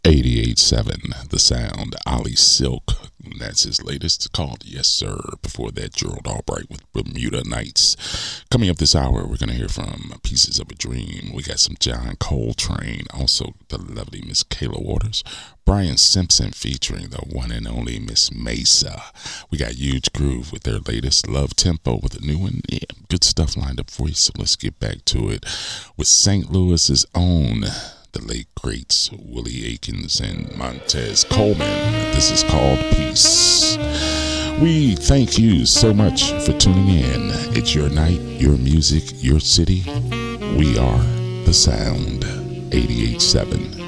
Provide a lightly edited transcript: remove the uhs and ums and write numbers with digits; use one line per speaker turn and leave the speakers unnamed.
88.7 The Sound, Ollie Silk. That's his latest. It's called Yes Sir. Before that, Gerald Albright with Bermuda Nights. Coming up this hour, we're going to hear from Pieces of a Dream. We got some John Coltrane. Also, the lovely Miss Kayla Waters. Brian Simpson featuring the one and only Miss Mesa. We got Huge Groove with their latest Love Tempo with a new one. Yeah, good stuff lined up for you, so let's get back to it with St. Louis's own, the late greats Willie Aikens and Montez Coleman. This is called Peace. We thank you so much for tuning in. It's your night, your music, your city. We are The Sound. 88.7